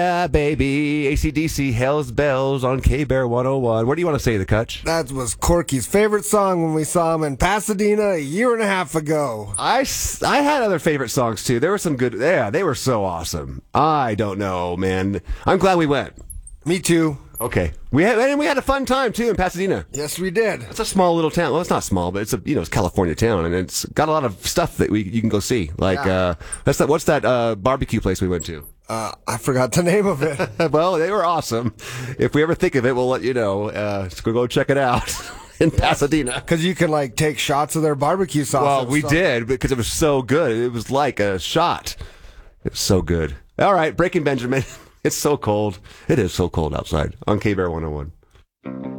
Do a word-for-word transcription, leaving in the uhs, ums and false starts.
Yeah, baby. A C D C, Hell's Bells on K-Bear one oh one. What do you want to say, the Kutch? That was Corky's favorite song when we saw him in Pasadena a year and a half ago. I, I had other favorite songs, too. There were some good... Yeah, they were so awesome. I don't know, man. I'm glad we went. Me too. Okay. We had, and we had a fun time, too, in Pasadena. Yes, we did. It's a small little town. Well, it's not small, but it's a, you know, it's a California town, and it's got a lot of stuff that we you can go see. Like, Yeah. uh, that's that, what's that uh, barbecue place we went to? Uh, I forgot the name of it. Well, they were awesome. If we ever think of it, we'll let you know. Uh, so go check it out in Pasadena. Because you can, like, take shots of their barbecue sauce. Well, and we stuff. did because it was so good. It was like a shot. It was so good. All right, Breaking Benjamin. It's so cold. It is so cold outside on K-Bear one oh one.